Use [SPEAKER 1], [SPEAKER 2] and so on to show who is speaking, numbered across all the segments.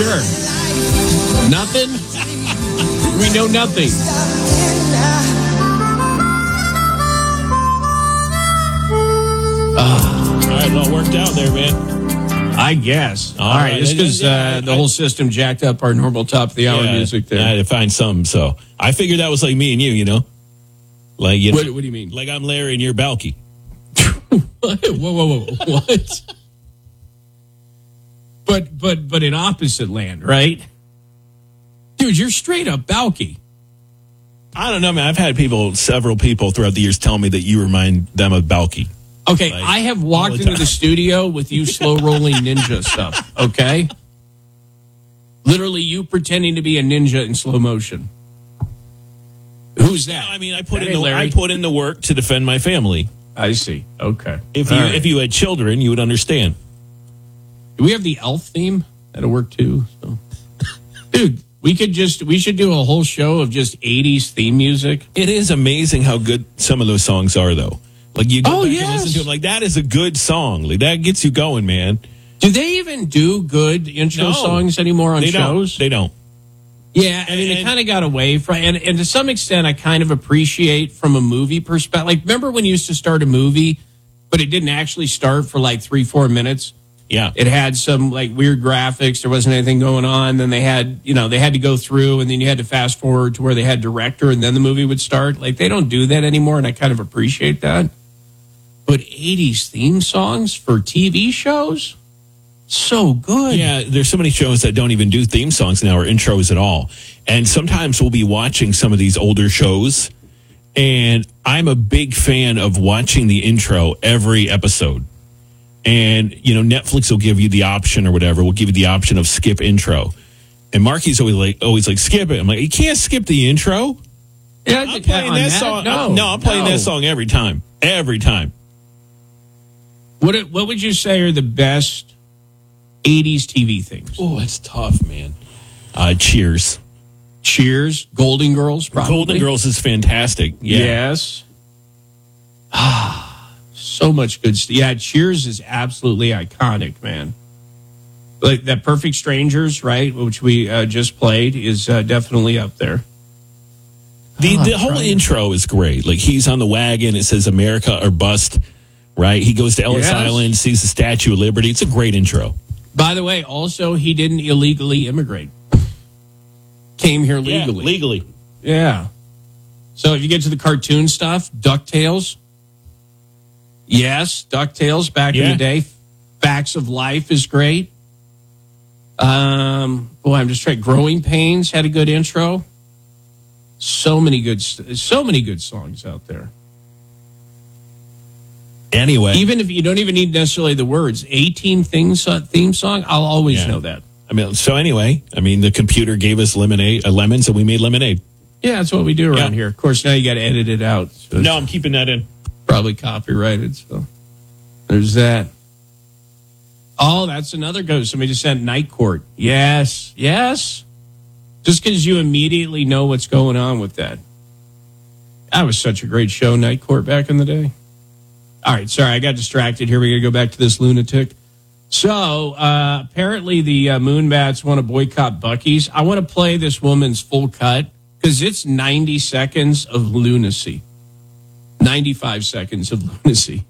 [SPEAKER 1] Sure. Nothing? We know nothing.
[SPEAKER 2] All right, it all worked out there, man.
[SPEAKER 1] I guess. All right. Just because the whole system jacked up our normal top of the hour music there.
[SPEAKER 2] I had to find something, so I figured that was like me and you know? Like, you know,
[SPEAKER 1] What do you mean?
[SPEAKER 2] like I'm Larry and you're Balky.
[SPEAKER 1] Whoa. What? But in opposite land, right? Dude, you're straight up Balky.
[SPEAKER 2] I don't know, man. I've had several people throughout the years tell me that you remind them of Balky.
[SPEAKER 1] Okay,
[SPEAKER 2] Like,
[SPEAKER 1] I have walked into the studio with you slow rolling ninja stuff, okay? Literally you pretending to be a ninja in slow motion. Who's that?
[SPEAKER 2] I mean, I put in the work to defend my family.
[SPEAKER 1] I see. Okay.
[SPEAKER 2] If you had children, you would understand.
[SPEAKER 1] Do we have the elf theme? That'll work too. So. Dude, we should do a whole show of just 80s theme music.
[SPEAKER 2] It is amazing how good some of those songs are, though. Like, you go back and listen to them, like, that is a good song. Like, that gets you going, man.
[SPEAKER 1] Do they even do good intro songs anymore on shows?
[SPEAKER 2] They don't.
[SPEAKER 1] Yeah, I mean, they kind of got away from, and to some extent, I kind of appreciate from a movie perspective. Like, remember when you used to start a movie, but it didn't actually start for like 3-4 minutes?
[SPEAKER 2] Yeah.
[SPEAKER 1] It had some like weird graphics. There wasn't anything going on. Then they had to go through, and then you had to fast forward to where they had director, and then the movie would start. Like, they don't do that anymore, and I kind of appreciate that. But 80s theme songs for TV shows? So good.
[SPEAKER 2] Yeah, there's so many shows that don't even do theme songs now or intros at all. And sometimes we'll be watching some of these older shows, and I'm a big fan of watching the intro every episode. And, you know, Netflix will give you the option or whatever. Will give you the option of skip intro. And Marky's always like, skip it. I'm like, you can't skip the intro.
[SPEAKER 1] Yeah,
[SPEAKER 2] I'm playing that song. I'm playing that song every time. Every time.
[SPEAKER 1] What would you say are the best 80s TV things?
[SPEAKER 2] Oh, it's tough, man. Cheers.
[SPEAKER 1] Cheers. Golden Girls, probably.
[SPEAKER 2] Golden Girls is fantastic. Yeah.
[SPEAKER 1] Yes. So much good stuff. Yeah, Cheers is absolutely iconic, man. Like that Perfect Strangers, right, which we just played, is definitely up there.
[SPEAKER 2] The whole intro is great. Like, he's on the wagon. It says America or Bust, right? He goes to Ellis Island, sees the Statue of Liberty. It's a great intro.
[SPEAKER 1] By the way, also, he didn't illegally immigrate. Came here legally.
[SPEAKER 2] Yeah, legally.
[SPEAKER 1] Yeah. So if you get to the cartoon stuff, DuckTales. Yes, DuckTales back in the day. Facts of Life is great. I'm just trying. Growing Pains had a good intro. So many good songs out there.
[SPEAKER 2] Anyway,
[SPEAKER 1] even if you don't even need necessarily the words, 18 theme song, I'll always know that.
[SPEAKER 2] I mean, so anyway, the computer gave us lemon, so we made lemonade.
[SPEAKER 1] Yeah, that's what we do around here. Of course, now you got to edit it out. So
[SPEAKER 2] no, I'm keeping that in.
[SPEAKER 1] Probably copyrighted, so there's that. Oh, that's another go. Somebody just said Night Court. Yes. Just because you immediately know what's going on with that. That was such a great show, Night Court, back in the day. All right, sorry, I got distracted here. We got to go back to this lunatic. So, apparently the Moonbats want to boycott Buc-ee's. I want to play this woman's full cut because it's 90 seconds of lunacy. 95 seconds of lunacy.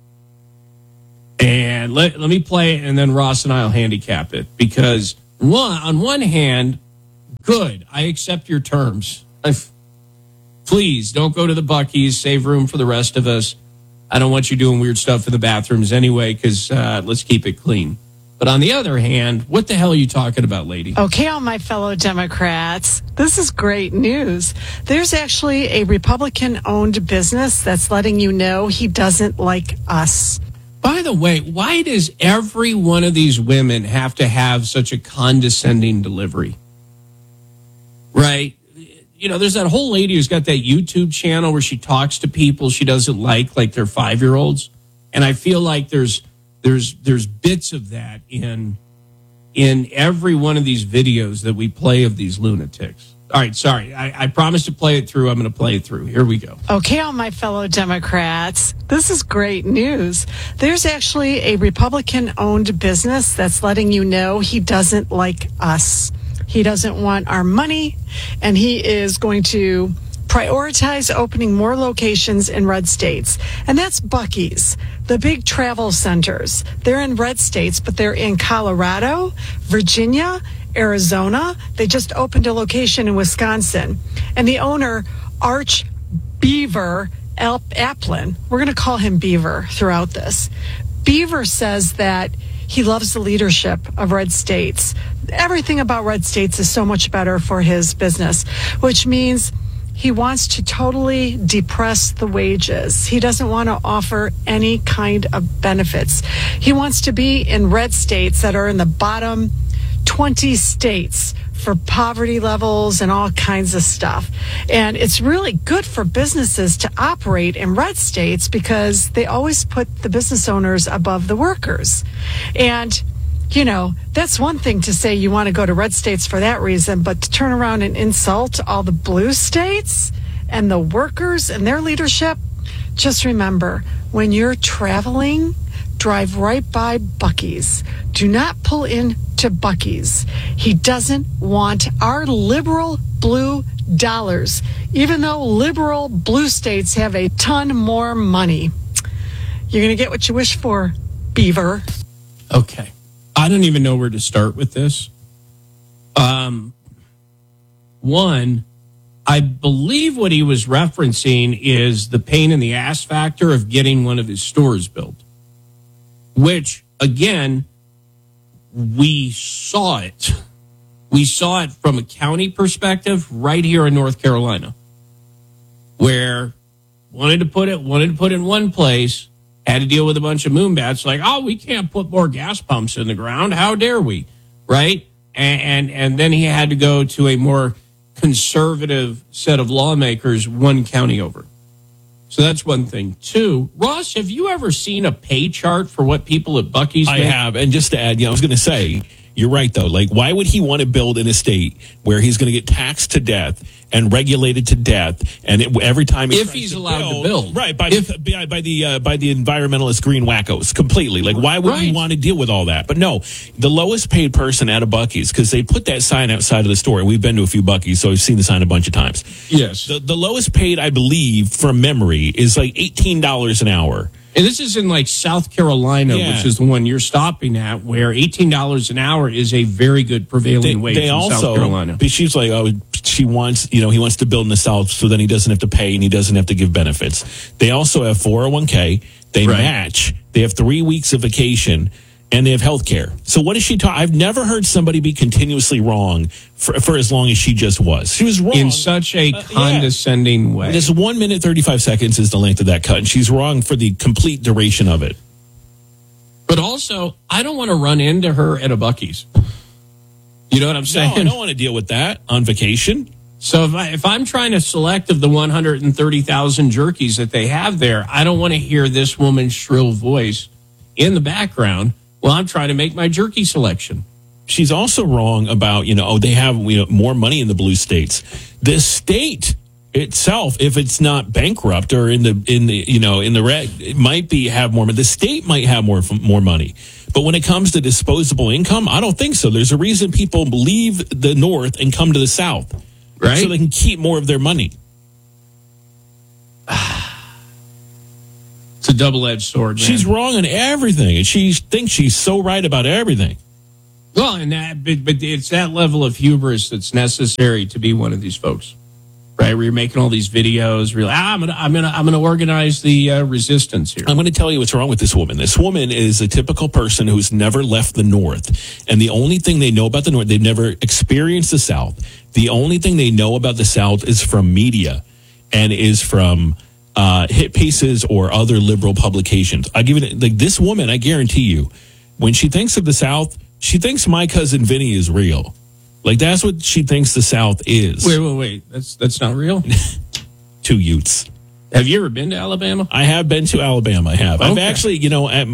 [SPEAKER 1] And let me play it, and then Ross and I will handicap it. Because, on one hand, good, I accept your terms. Please, don't go to the Buc-ee's. Save room for the rest of us. I don't want you doing weird stuff in the bathrooms anyway, because let's keep it clean. But on the other hand, what the hell are you talking about, lady?
[SPEAKER 3] Okay, all my fellow Democrats, this is great news. There's actually a Republican-owned business that's letting you know he doesn't like us.
[SPEAKER 1] By the way, why does every one of these women have to have such a condescending delivery? Right? You know, there's that whole lady who's got that YouTube channel where she talks to people she doesn't like they're 5-year-olds. And I feel like there's bits of that in every one of these videos that we play of these lunatics. All right, sorry. I promised to play it through. I'm going to play it through. Here we go.
[SPEAKER 3] Okay, all my fellow Democrats, this is great news. There's actually a Republican-owned business that's letting you know he doesn't like us. He doesn't want our money, and he is going to prioritize opening more locations in red states. And that's Buc-ee's, the big travel centers. They're in red states, but they're in Colorado, Virginia, Arizona. They just opened a location in Wisconsin. And the owner, Arch Beaver Applin, we're going to call him Beaver throughout this. Beaver says that he loves the leadership of red states. Everything about red states is so much better for his business, which means he wants to totally depress the wages. He doesn't want to offer any kind of benefits. He wants to be in red states that are in the bottom 20 states for poverty levels and all kinds of stuff. And it's really good for businesses to operate in red states because they always put the business owners above the workers. And you know, that's one thing to say you want to go to red states for that reason, but to turn around and insult all the blue states and the workers and their leadership, just remember, when you're traveling, drive right by Buc-ee's. Do not pull into Buc-ee's. He doesn't want our liberal blue dollars, even though liberal blue states have a ton more money. You're going to get what you wish for, Beaver.
[SPEAKER 1] Okay. I don't even know where to start with this. One, I believe what he was referencing is the pain in the ass factor of getting one of his stores built, which, again, we saw it. We saw it from a county perspective right here in North Carolina, where wanted to put it in one place, had to deal with a bunch of moonbats like, oh, we can't put more gas pumps in the ground. How dare we? Right? And then he had to go to a more conservative set of lawmakers one county over. So that's one thing. Two, Ross, have you ever seen a pay chart for what people at Buc-ee's make?
[SPEAKER 2] I have. And just to add, I was going to say, you're right, though. Like, why would he want to build in a state where he's going to get taxed to death and regulated to death? And every time
[SPEAKER 1] if he's allowed to build,
[SPEAKER 2] right? By the environmentalist green wackos, completely. Like, why would he want to deal with all that? But no, the lowest paid person at a Buc-ee's, because they put that sign outside of the store. We've been to a few Buc-ee's, so we've seen the sign a bunch of times.
[SPEAKER 1] Yes,
[SPEAKER 2] the lowest paid, I believe, from memory, is like $18 an hour.
[SPEAKER 1] And this is in like South Carolina, which is the one you're stopping at, where $18 an hour is a very good prevailing wage in South Carolina.
[SPEAKER 2] But she's like, he wants to build in the South so then he doesn't have to pay and he doesn't have to give benefits. They also have 401k. They match. They have 3 weeks of vacation. And they have health care. So what is she talking? I've never heard somebody be continuously wrong for as long as she just was. She was wrong.
[SPEAKER 1] In such a condescending way.
[SPEAKER 2] This 1 minute, 35 seconds is the length of that cut. And she's wrong for the complete duration of it.
[SPEAKER 1] But also, I don't want to run into her at a Buc-ee's. You know what I'm saying?
[SPEAKER 2] No, I don't want to deal with that on vacation.
[SPEAKER 1] So if I'm trying to select of the 130,000 jerkies that they have there, I don't want to hear this woman's shrill voice in the background while I'm trying to make my jerky selection.
[SPEAKER 2] She's also wrong about, they have more money in the blue states. The state itself, if it's not bankrupt or in the red, it might have more. But the state might have more money. But when it comes to disposable income, I don't think so. There's a reason people leave the North and come to the South,
[SPEAKER 1] right?
[SPEAKER 2] So they can keep more of their money.
[SPEAKER 1] It's a double-edged sword, man.
[SPEAKER 2] She's wrong on everything, and she thinks she's so right about everything.
[SPEAKER 1] Well, but it's that level of hubris that's necessary to be one of these folks, right? Where you're making all these videos, I'm gonna organize the resistance here.
[SPEAKER 2] I'm going to tell you what's wrong with this woman. This woman is a typical person who's never left the North, and the only thing they know about the North, they've never experienced the South. The only thing they know about the South is from media, and is from hit pieces or other liberal publications. I give it like this woman. I guarantee you, when she thinks of the South, she thinks My Cousin Vinny is real. Like that's what she thinks the South is.
[SPEAKER 1] Wait. That's not real.
[SPEAKER 2] 2 Utes.
[SPEAKER 1] Have you ever been to Alabama?
[SPEAKER 2] I have been to Alabama. I have. Okay. I've actually, at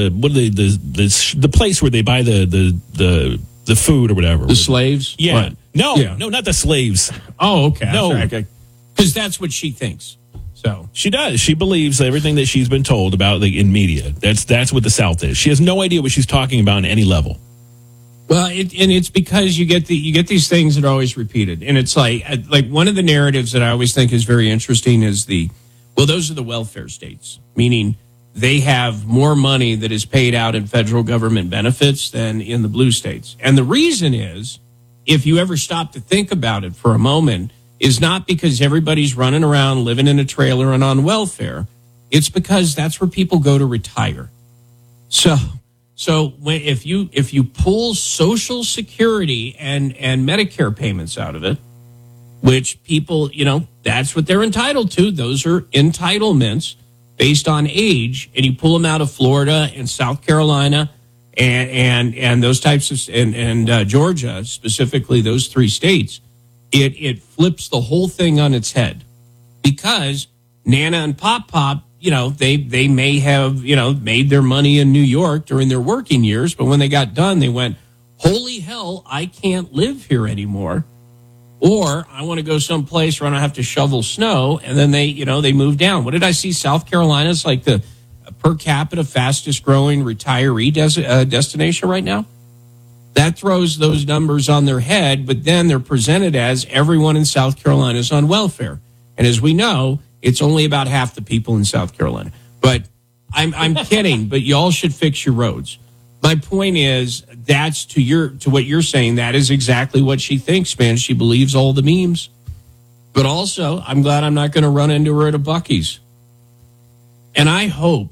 [SPEAKER 2] the place where they buy the food or whatever.
[SPEAKER 1] The slaves.
[SPEAKER 2] Yeah.
[SPEAKER 1] What?
[SPEAKER 2] No,
[SPEAKER 1] Yeah.
[SPEAKER 2] no, not the slaves.
[SPEAKER 1] Oh, okay.
[SPEAKER 2] No.
[SPEAKER 1] Because that's what she thinks. So
[SPEAKER 2] She does. She believes everything that she's been told about in media. That's what the South is. She has no idea what she's talking about on any level.
[SPEAKER 1] well, and it's because you get these things that are always repeated, and it's like one of the narratives that I always think is very interesting is those are the welfare states, meaning they have more money that is paid out in federal government benefits than in the blue states, and the reason is, if you ever stop to think about it for a moment, is not because everybody's running around living in a trailer and on welfare. It's because that's where people go to retire. So if you pull Social Security and Medicare payments out of it, which people, that's what they're entitled to. Those are entitlements based on age, and you pull them out of Florida and South Carolina and those types of and Georgia, specifically those three states, it flips the whole thing on its head, because Nana and Pop, they may have, made their money in New York during their working years, but when they got done, they went, holy hell, I can't live here anymore. Or I want to go someplace where I don't have to shovel snow. And then they move down. What did I see? South Carolina's like the per capita fastest growing retiree destination right now. That throws those numbers on their head, but then they're presented as everyone in South Carolina is on welfare. And as we know, it's only about half the people in South Carolina. But I'm kidding, but y'all should fix your roads. My point is, that's to what you're saying, that is exactly what she thinks, man. She believes all the memes. But also, I'm glad I'm not going to run into her at a Buc-ee's. And I hope,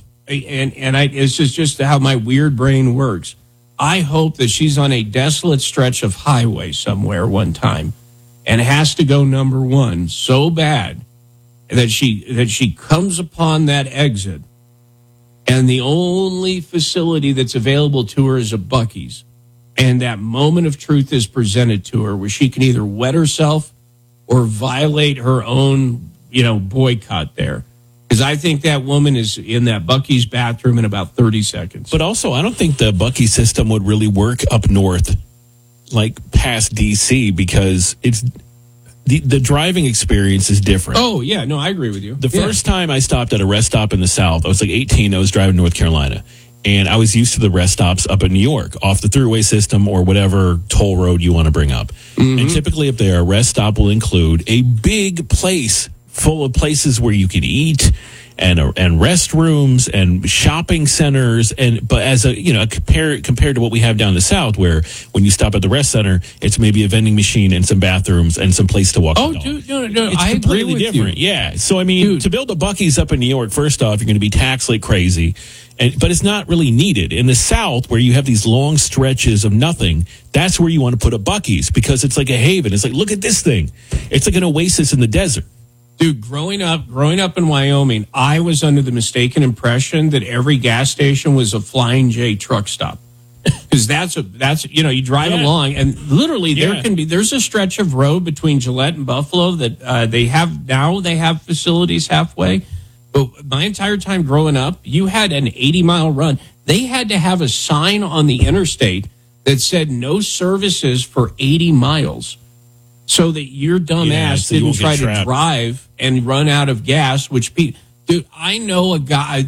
[SPEAKER 1] it's just how my weird brain works. I hope that she's on a desolate stretch of highway somewhere one time and has to go number one so bad that she comes upon that exit, and the only facility that's available to her is a Buc-ee's, and that moment of truth is presented to her where she can either wet herself or violate her own, boycott there. Because I think that woman is in that Buc-ee's bathroom in about 30 seconds.
[SPEAKER 2] But also, I don't think the Buc-ee's system would really work up north, like past D.C., because it's the driving experience is different.
[SPEAKER 1] Oh, yeah. No, I agree with you.
[SPEAKER 2] The first time I stopped at a rest stop in the South, I was like 18. I was driving to North Carolina. And I was used to the rest stops up in New York, off the throughway system or whatever toll road you want to bring up. Mm-hmm. And typically up there, a rest stop will include a big place full of places where you can eat and restrooms and shopping centers. But as compared to what we have down the South, where when you stop at the rest center, it's maybe a vending machine and some bathrooms and some place to walk.
[SPEAKER 1] Oh, dude, no,
[SPEAKER 2] it's
[SPEAKER 1] I agree
[SPEAKER 2] completely
[SPEAKER 1] with
[SPEAKER 2] different.
[SPEAKER 1] You.
[SPEAKER 2] Yeah. So, I mean, to build a Buc-ee's up in New York, first off, you're going to be taxed like crazy. But it's not really needed. In the South, where you have these long stretches of nothing, that's where you want to put a Buc-ee's, because it's like a haven. It's like, look at this thing. It's like an oasis in the desert.
[SPEAKER 1] Dude, growing up in Wyoming, I was under the mistaken impression that every gas station was a Flying J truck stop. Because that's you drive along, and literally there's a stretch of road between Gillette and Buffalo that they have facilities halfway. But my entire time growing up, you had an 80-mile run. They had to have a sign on the interstate that said no services for 80 miles. So that your dumb ass didn't try to drive and run out of gas, dude, I know a guy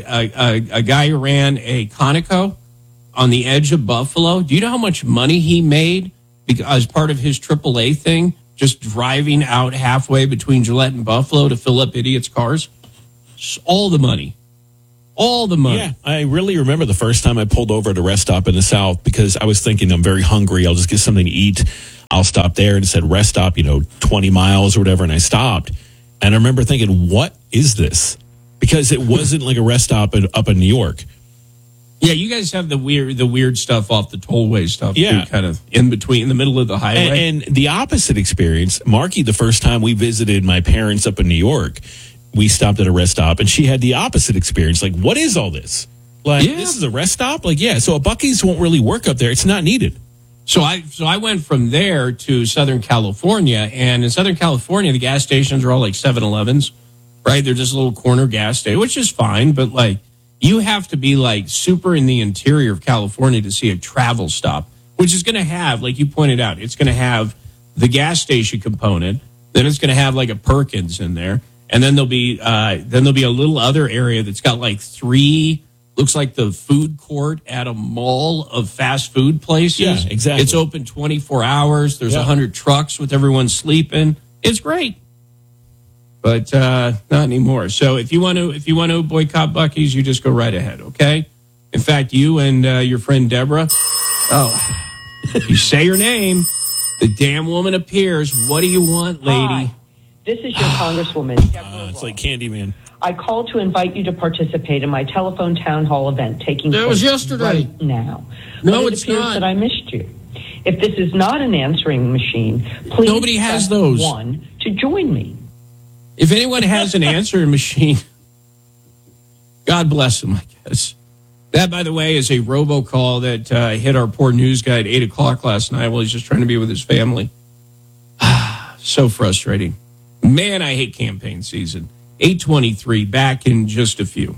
[SPEAKER 1] who ran a Conoco on the edge of Buffalo. Do you know how much money he made as part of his AAA thing, just driving out halfway between Gillette and Buffalo to fill up idiots' cars? All the money. Yeah,
[SPEAKER 2] I really remember the first time I pulled over at a rest stop in the South, because I was thinking, I'm very hungry. I'll just get something to eat. I'll stop there. And it said rest stop, 20 miles or whatever. And I stopped. And I remember thinking, what is this? Because it wasn't like a rest stop up in New York.
[SPEAKER 1] Yeah, you guys have the weird stuff off the tollway stuff.
[SPEAKER 2] Yeah.
[SPEAKER 1] Too, kind of in the middle of the highway.
[SPEAKER 2] And the opposite experience, Marky, the first time we visited my parents up in New York, we stopped at a rest stop, and she had the opposite experience. Like, what is all this? Like, this is a rest stop? Like, yeah. So a Buc-ee's won't really work up there. It's not needed.
[SPEAKER 1] So I went from there to Southern California, and in Southern California, the gas stations are all like 7-Elevens, right? They're just a little corner gas station, which is fine, but like you have to be like super in the interior of California to see a travel stop, which is going to have, like you pointed out, it's going to have the gas station component. Then it's going to have like a Perkins in there, and then there'll be a little other area that's got like 3. Looks like the food court at a mall of fast food places.
[SPEAKER 2] Yeah, exactly.
[SPEAKER 1] It's open 24 hours. There's 100 trucks with everyone sleeping. It's great. But not anymore. So if you want to boycott Buc-ee's, you just go right ahead, okay? In fact, you and your friend Deborah, you say her name, the damn woman appears. What do you want, lady?
[SPEAKER 4] Hi, this is your Congresswoman.
[SPEAKER 2] It's like Candyman.
[SPEAKER 4] I called to invite you to participate in my telephone town hall event taking place
[SPEAKER 1] was yesterday.
[SPEAKER 4] right now.
[SPEAKER 1] No,
[SPEAKER 4] but
[SPEAKER 1] it's
[SPEAKER 4] appears
[SPEAKER 1] not.
[SPEAKER 4] That I missed you. If this is not an answering machine, please
[SPEAKER 1] Nobody has
[SPEAKER 4] press
[SPEAKER 1] those.
[SPEAKER 4] 1 to join me.
[SPEAKER 1] If anyone has an answering machine, God bless them, I guess. That, by the way, is a robocall that hit our poor news guy at 8 o'clock last night while he's just trying to be with his family. So frustrating. Man, I hate campaign season. 8:23, back in just a few.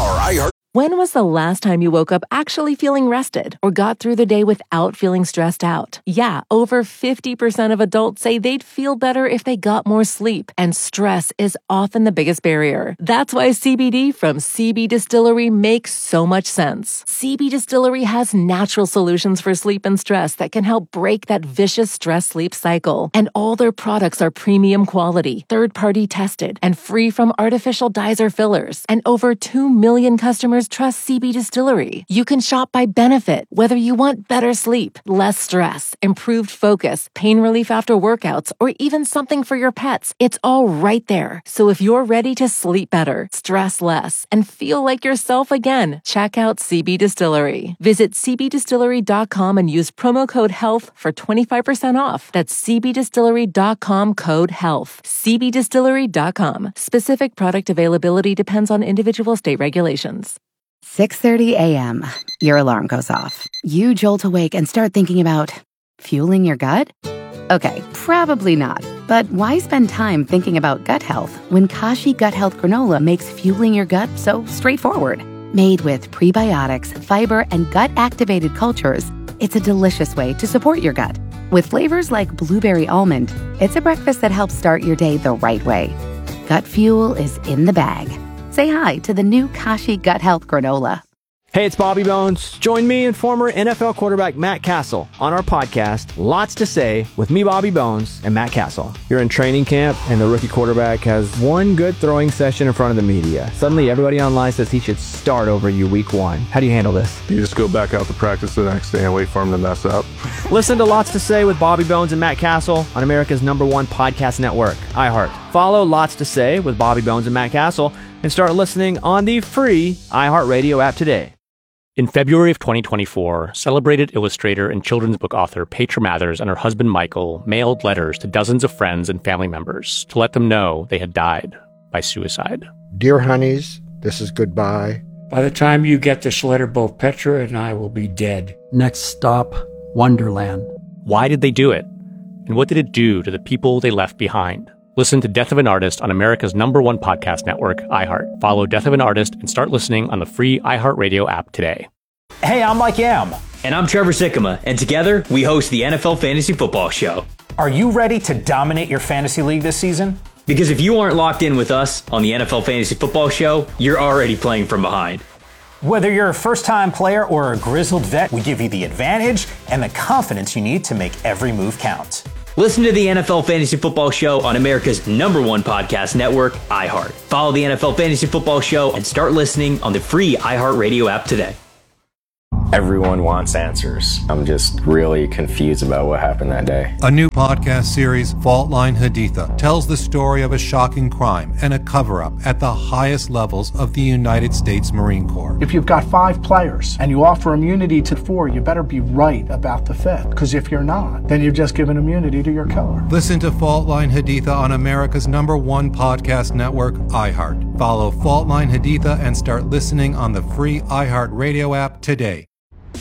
[SPEAKER 5] When was the last time you woke up actually feeling rested or got through the day without feeling stressed out? Yeah, over 50% of adults say they'd feel better if they got more sleep, and stress is often the biggest barrier. That's why CBD from CB Distillery makes so much sense. CB Distillery has natural solutions for sleep and stress that can help break that vicious stress-sleep cycle. And all their products are premium quality, third-party tested, and free from artificial dyes or fillers. And over 2 million customers trust CB Distillery. You can shop by benefit, whether you want better sleep, less stress, improved focus, pain relief after workouts, or even something for your pets. It's all right there. So if you're ready to sleep better, stress less, and feel like yourself again, check out CB Distillery. Visit cbdistillery.com and use promo code HEALTH for 25% off. That's cbdistillery.com code HEALTH. cbdistillery.com. Specific product availability depends on individual state regulations.
[SPEAKER 6] 6:30 a.m. Your alarm goes off. You jolt awake and start thinking about fueling your gut? Okay, probably not. But why spend time thinking about gut health when Kashi Gut Health Granola makes fueling your gut so straightforward? Made with prebiotics, fiber, and gut-activated cultures, it's a delicious way to support your gut. With flavors like blueberry almond, it's a breakfast that helps start your day the right way. Gut fuel is in the bag. Say hi to the new Kashi Gut Health Granola.
[SPEAKER 7] Hey, it's Bobby Bones. Join me and former NFL quarterback Matt Castle on our podcast, Lots to Say, with me, Bobby Bones, and Matt Castle. You're in training camp, and the rookie quarterback has one good throwing session in front of the media. Suddenly, everybody online says he should start over you week 1. How do you handle this?
[SPEAKER 8] You just go back out to practice the next day and wait for him to mess up.
[SPEAKER 7] Listen to Lots to Say with Bobby Bones and Matt Castle on America's #1 podcast network, iHeart. Follow Lots to Say with Bobby Bones and Matt Castle and start listening on the free iHeartRadio app today.
[SPEAKER 9] In February of 2024, celebrated illustrator and children's book author Petra Mathers and her husband Michael mailed letters to dozens of friends and family members to let them know they had died by suicide.
[SPEAKER 10] Dear honeys, this is goodbye.
[SPEAKER 11] By the time you get this letter, both Petra and I will be dead.
[SPEAKER 12] Next stop, Wonderland.
[SPEAKER 9] Why did they do it? And what did it do to the people they left behind? Listen to Death of an Artist on America's #1 podcast network, iHeart. Follow Death of an Artist and start listening on the free iHeartRadio app today.
[SPEAKER 13] Hey, I'm Mike Yam. And I'm Trevor Sikkema. And together, we host the NFL Fantasy Football Show.
[SPEAKER 14] Are you ready to dominate your fantasy league this season?
[SPEAKER 13] Because if you aren't locked in with us on the NFL Fantasy Football Show, you're already playing from behind.
[SPEAKER 14] Whether you're a first-time player or a grizzled vet, we give you the advantage and the confidence you need to make every move count.
[SPEAKER 13] Listen to the NFL Fantasy Football Show on America's #1 podcast network, iHeart. Follow the NFL Fantasy Football Show and start listening on the free iHeartRadio app today.
[SPEAKER 15] Everyone wants answers. I'm just really confused about what happened that day.
[SPEAKER 16] A new podcast series, Fault Line Haditha, tells the story of a shocking crime and a cover-up at the highest levels of the United States Marine Corps.
[SPEAKER 17] If you've got 5 players and you offer immunity to 4, you better be right about the 5th. Because if you're not, then you've just given immunity to your killer.
[SPEAKER 16] Listen to Fault Line Haditha on America's #1 podcast network, iHeart. Follow Fault Line Haditha and start listening on the free iHeart Radio app today.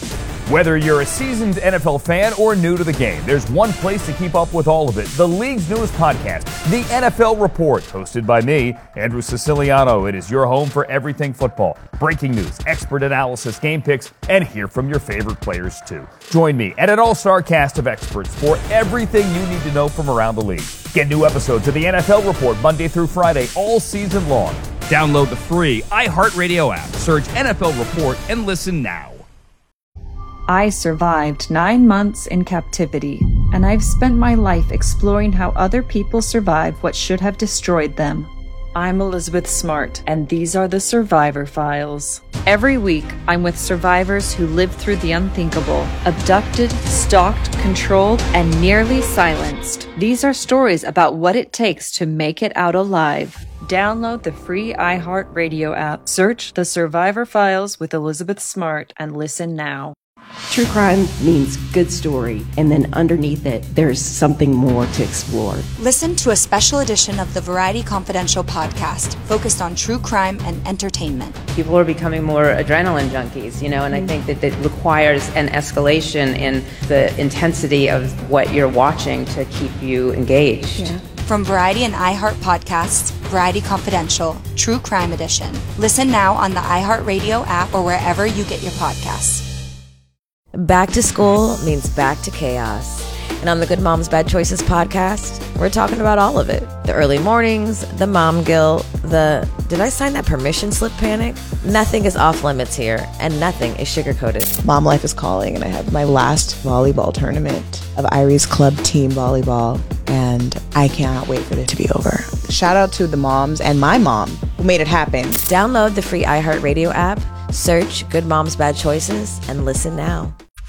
[SPEAKER 18] Whether you're a seasoned NFL fan or new to the game, there's one place to keep up with all of it. The league's newest podcast, The NFL Report, hosted by me, Andrew Siciliano. It is your home for everything football. Breaking news, expert analysis, game picks, and hear from your favorite players too. Join me and an all-star cast of experts for everything you need to know from around the league. Get new episodes of The NFL Report Monday through Friday all season long. Download the free iHeartRadio app. Search NFL Report and listen now.
[SPEAKER 19] I survived 9 months in captivity, and I've spent my life exploring how other people survive what should have destroyed them. I'm Elizabeth Smart, and these are the Survivor Files. Every week, I'm with survivors who lived through the unthinkable, abducted, stalked, controlled, and nearly silenced. These are stories about what it takes to make it out alive. Download the free iHeartRadio app, search The Survivor Files with Elizabeth Smart, and listen now.
[SPEAKER 20] True crime means good story, and then underneath it, there's something more to explore.
[SPEAKER 21] Listen to a special edition of the Variety Confidential podcast focused on true crime and entertainment.
[SPEAKER 22] People are becoming more adrenaline junkies, and I think that it requires an escalation in the intensity of what you're watching to keep you engaged.
[SPEAKER 21] Yeah. From Variety and iHeart Podcasts, Variety Confidential, True Crime Edition. Listen now on the iHeartRadio app or wherever you get your podcasts.
[SPEAKER 23] Back to school means back to chaos. And on the Good Moms Bad Choices podcast, we're talking about all of it. The early mornings, the mom guilt, the did I sign that permission slip panic? Nothing is off limits here, and nothing is sugar-coated.
[SPEAKER 24] Mom life is calling, and I have my last volleyball tournament of Irie's Club Team Volleyball, and I cannot wait for it to be over. Shout out to the moms and my mom who made it happen.
[SPEAKER 23] Download the free iHeartRadio app, search Good Moms Bad Choices, and listen now.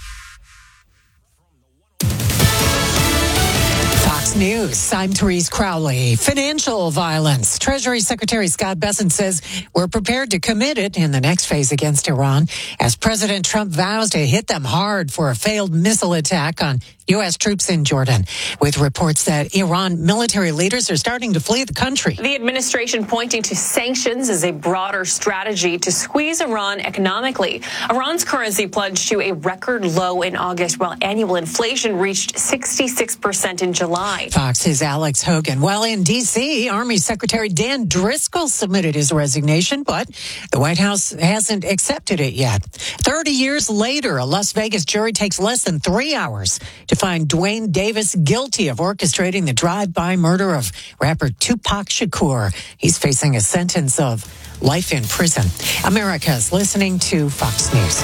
[SPEAKER 25] News. I'm Therese Crowley. Financial violence. Treasury Secretary Scott Bessent says we're prepared to commit it in the next phase against Iran as President Trump vows to hit them hard for a failed missile attack on U.S. troops in Jordan, with reports that Iran military leaders are starting to flee the country.
[SPEAKER 26] The administration pointing to sanctions as a broader strategy to squeeze Iran economically. Iran's currency plunged to a record low in August, while annual inflation reached 66% in July.
[SPEAKER 25] Fox's Alex Hogan. Well, in D.C., Army Secretary Dan Driscoll submitted his resignation, but the White House hasn't accepted it yet. 30 years later, a Las Vegas jury takes less than 3 hours to find Dwayne Davis guilty of orchestrating the drive-by murder of rapper Tupac Shakur. He's facing a sentence of life in prison. America's listening to Fox News.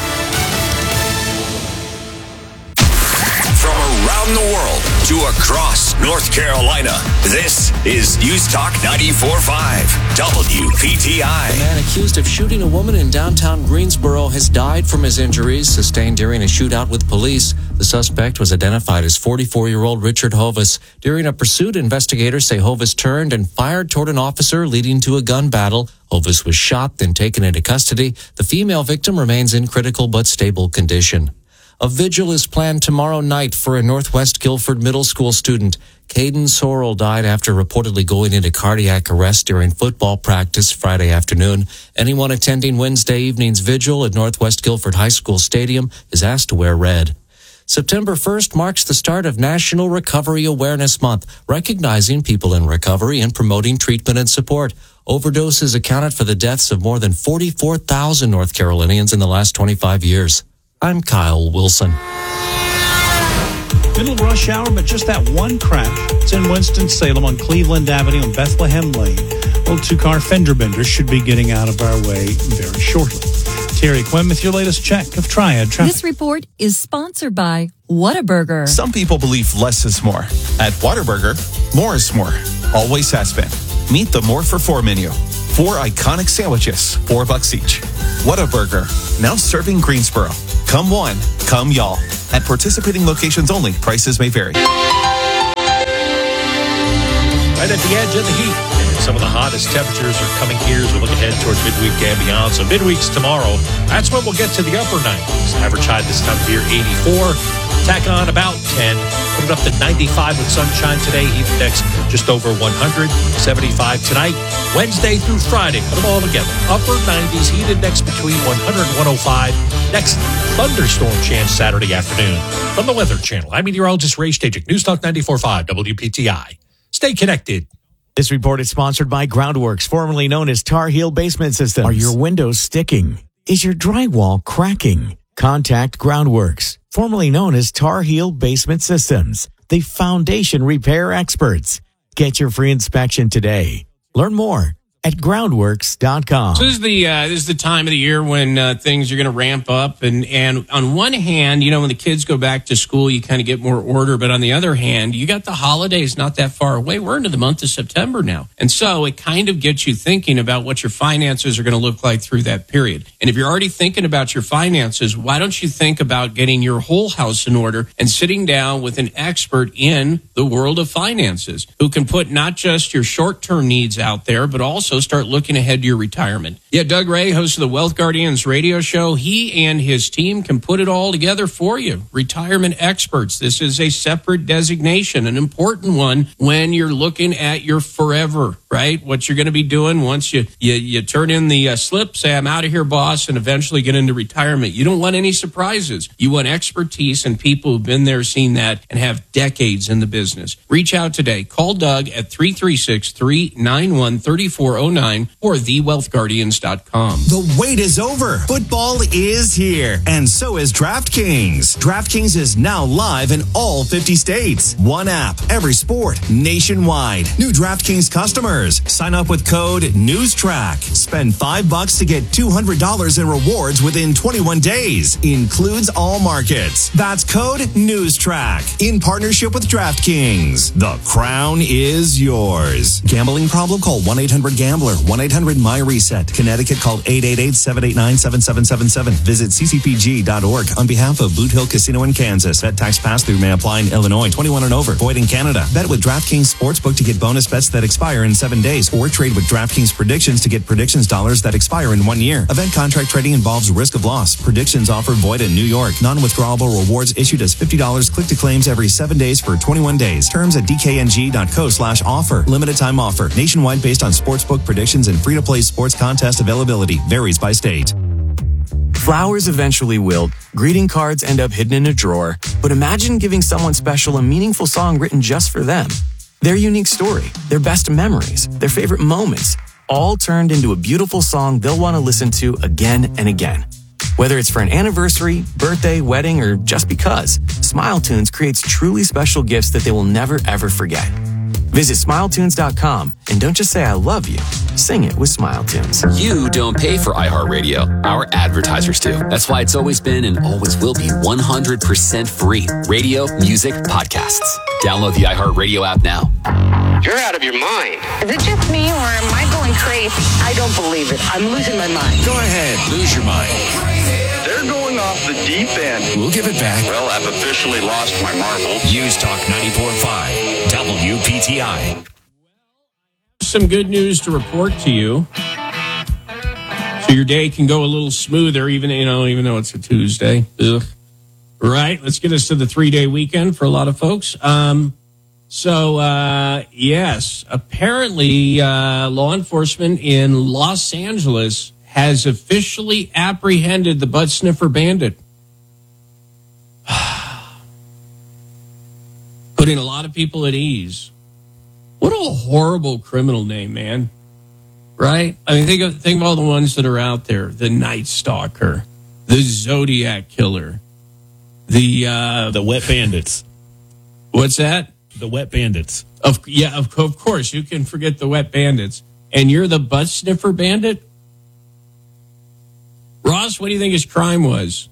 [SPEAKER 27] From around the world to across North Carolina, this is News Talk 94.5 WPTI.
[SPEAKER 28] The man accused of shooting a woman in downtown Greensboro has died from his injuries sustained during a shootout with police. The suspect was identified as 44-year-old Richard Hovis. During a pursuit, investigators say Hovis turned and fired toward an officer, leading to a gun battle. Hovis was shot, then taken into custody. The female victim remains in critical but stable condition. A vigil is planned tomorrow night for a Northwest Guilford Middle School student. Caden Sorrell died after reportedly going into cardiac arrest during football practice Friday afternoon. Anyone attending Wednesday evening's vigil at Northwest Guilford High School Stadium is asked to wear red. September 1st marks the start of National Recovery Awareness Month, recognizing people in recovery and promoting treatment and support. Overdoses accounted for the deaths of more than 44,000 North Carolinians in the last 25 years. I'm Kyle Wilson.
[SPEAKER 29] Middle rush hour, but just that one crash. It's in Winston-Salem on Cleveland Avenue and Bethlehem Lane. Well, two-car fender benders should be getting out of our way very shortly. Terry Quinn with your latest check of Triad traffic.
[SPEAKER 30] This report is sponsored by Whataburger.
[SPEAKER 31] Some people believe less is more. At Whataburger, more is more. Always has been. Meet the More for 4 menu. 4 iconic sandwiches, $4 each. Whataburger, now serving Greensboro. Come one, come y'all. At participating locations only, prices may vary.
[SPEAKER 32] Right at the edge of the heat. Some of the hottest temperatures are coming here as we look ahead towards midweek and beyond. So midweek's tomorrow. That's when we'll get to the upper 90s. Average high this time of year, 84. Tack on about 10 Put it up to 95 with sunshine today. Heat index just over 100. 75 tonight. Wednesday through Friday. Put them all together. Upper 90s. Heat index between 100 and 105. Next, thunderstorm chance Saturday afternoon. From the Weather Channel, I'm meteorologist Ray Stajic. News Talk 94.5 WPTI. Stay connected.
[SPEAKER 1] This report is sponsored by Groundworks, formerly known as Tar Heel Basement Systems. Are your windows sticking? Is your drywall cracking? Contact Groundworks, formerly known as Tar Heel Basement Systems, the foundation repair experts. Get your free inspection today. Learn more at groundworks.com.
[SPEAKER 2] So this is the time of the year when things are going to ramp up. And on one hand, when the kids go back to school, you kind of get more order. But on the other hand, you got the holidays not that far away. We're into the month of September now. And so it kind of gets you thinking about what your finances are going to look like through that period. And if you're already thinking about your finances, why don't you think about getting your whole house in order and sitting down with an expert in the world of finances who can put not just your short-term needs out there, but also start looking ahead to your retirement. Yeah, Doug Ray, host of the Wealth Guardians radio show, he and his team can put it all together for you. Retirement experts. This is a separate designation, an important one when you're looking at your forever, right? What you're going to be doing once you turn in the slip, say, I'm out of here, boss, and eventually get into retirement. You don't want any surprises. You want expertise and people who've been there, seen that, and have decades in the business. Reach out today. Call Doug at 336-391-3409 or thewealthguardians.com.
[SPEAKER 3] The wait is over. Football is here, and so is DraftKings. DraftKings is now live in all 50 states. One app, every sport, nationwide. New DraftKings customers. Sign up with code NEWSTRACK. Spend $5 to get $200 in rewards within 21 days. Includes all markets. That's code NEWSTRACK. In partnership with DraftKings. The crown is yours. Gambling problem? Call 1-800-GAMBLER. 1-800-MY-RESET. Connecticut, call 888-789-7777. Visit ccpg.org on behalf of Boot Hill Casino in Kansas. Bet tax pass-through may apply in Illinois. 21 and over. Void in Canada. Bet with DraftKings Sportsbook to get bonus bets that expire in 7 days, or trade with DraftKings Predictions to get predictions dollars that expire in 1 year. Event contract trading involves risk of loss. Predictions offer void in New York. Non-withdrawable rewards issued as $50 click to claims every 7 days for 21 days. Terms at dkng.co/offer. Limited time offer. Nationwide based on sportsbook predictions and free-to-play sports contest availability. Varies by state.
[SPEAKER 4] Flowers eventually wilt, greeting cards end up hidden in a drawer, but imagine giving someone special a meaningful song written just for them. Their unique story, their best memories, their favorite moments, all turned into a beautiful song they'll want to listen to again and again. Whether it's for an anniversary, birthday, wedding, or just because, SmileTunes creates truly special gifts that they will never ever forget. Visit SmileTunes.com and don't just say I love you. Sing it with SmileTunes.
[SPEAKER 5] You don't pay for iHeartRadio. Our advertisers do. That's why it's always been and always will be 100% free. Radio, music, podcasts. Download the iHeartRadio app now.
[SPEAKER 6] You're out of your mind.
[SPEAKER 7] Is it just me or am I going crazy? I don't believe it. I'm losing my mind.
[SPEAKER 5] Go ahead. Lose your mind.
[SPEAKER 6] They're going off the deep end.
[SPEAKER 5] We'll give it back.
[SPEAKER 6] Well, I've officially lost my marbles.
[SPEAKER 27] News Talk 94.5 WPTI.
[SPEAKER 2] Some good news to report to you. So your day can go a little smoother, even though it's a Tuesday. Ugh. Right. Let's get us to the 3-day weekend for a lot of folks. Yes, apparently law enforcement in Los Angeles has officially apprehended the butt sniffer bandit. Putting a lot of people at ease. What a horrible criminal name, man. Right? I mean, think of all the ones that are out there. The Night Stalker, the Zodiac Killer, the
[SPEAKER 32] Wet Bandits.
[SPEAKER 2] What's that?
[SPEAKER 32] The Wet Bandits.
[SPEAKER 2] Of course. You can forget the Wet Bandits. And you're the butt sniffer bandit? Ross, what do you think his crime was?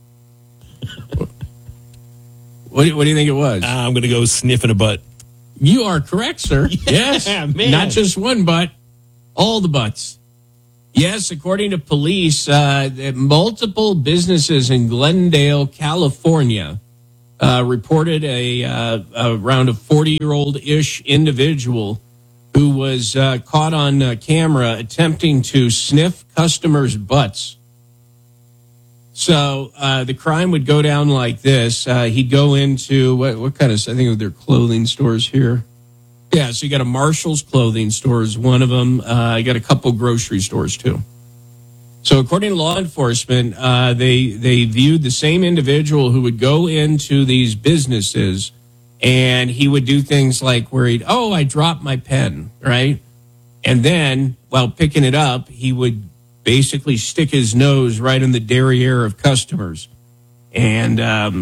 [SPEAKER 2] What do you think it was?
[SPEAKER 32] I'm going to go sniffing a butt.
[SPEAKER 2] You are correct, sir. Yes.
[SPEAKER 32] Man.
[SPEAKER 2] Not just one butt, all the butts. Yes, according to police, multiple businesses in Glendale, California, reported around a 40-year-old-ish individual who was caught on camera attempting to sniff customers' butts. So the crime would go down like this. He'd go into what kind of, I think they're clothing stores here. Yeah, so you got a Marshall's clothing store is one of them. You got a couple grocery stores too. So according to law enforcement, they viewed the same individual who would go into these businesses, and he would do things like where I dropped my pen, right? And then while picking it up, he would basically stick his nose right in the derriere of customers. And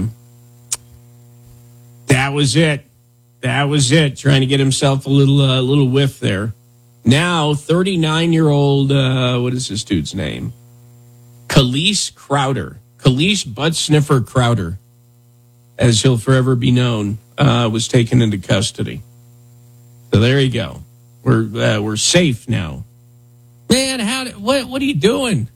[SPEAKER 2] that was it. That was it. Trying to get himself a little whiff there. Now, 39-year-old, what is this dude's name? Khalees Crowder. Khalees Butt Sniffer Crowder, as he'll forever be known, was taken into custody. So there you go. We're safe now. Man, what are you doing?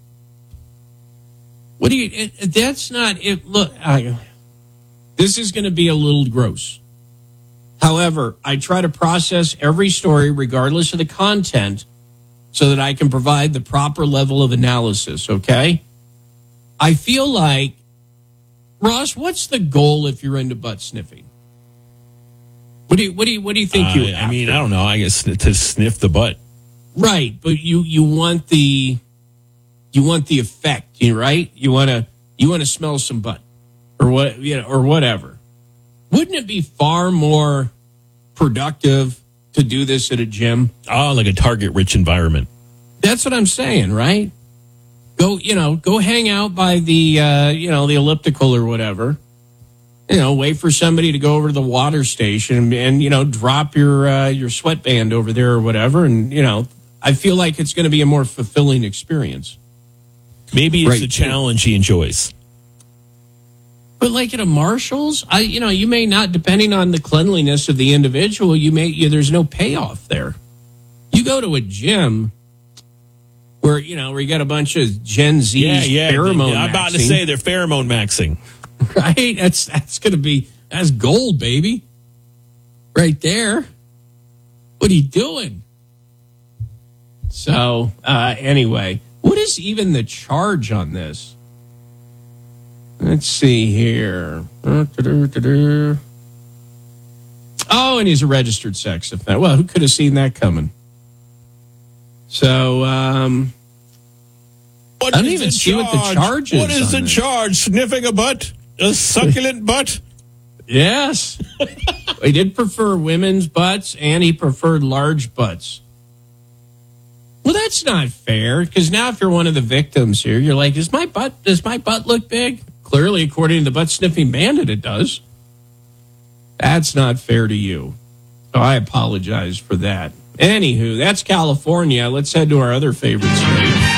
[SPEAKER 2] That's not it. Look, this is going to be a little gross. However, I try to process every story regardless of the content so that I can provide the proper level of analysis, okay? I feel like, Ross, what's the goal if you're into butt sniffing? What do you think
[SPEAKER 8] I mean, I don't know. I guess to sniff the butt.
[SPEAKER 2] Right, but you want the effect, right? You want to smell some butt or what, or whatever. Wouldn't it be far more productive to do this at a gym?
[SPEAKER 8] Oh, like a target-rich environment.
[SPEAKER 2] That's what I'm saying, right? Go hang out by the the elliptical or whatever. Wait for somebody to go over to the water station and drop your sweatband over there or whatever, and I feel like it's going to be a more fulfilling experience.
[SPEAKER 8] Maybe it's a challenge he enjoys.
[SPEAKER 2] But like at a Marshall's, you may not, depending on the cleanliness of the individual, there's no payoff there. You go to a gym where you got a bunch of Gen Z pheromone maxing.
[SPEAKER 8] I'm about to say they're pheromone maxing.
[SPEAKER 2] Right? That's gold, baby. Right there. What are you doing? So, anyway, what is even the charge on this? Let's see here. Oh, and he's a registered sex offender. Well, who could have seen that coming? So, I don't even see what the charge is.
[SPEAKER 8] What is the charge? Sniffing a butt? A succulent butt?
[SPEAKER 2] Yes. He did prefer women's butts, and he preferred large butts. Well, that's not fair, because now if you're one of the victims here, you're like, does my butt look big? Clearly, according to the butt sniffing bandit, it does. That's not fair to you. So I apologize for that. Anywho, that's California. Let's head to our other favorite state.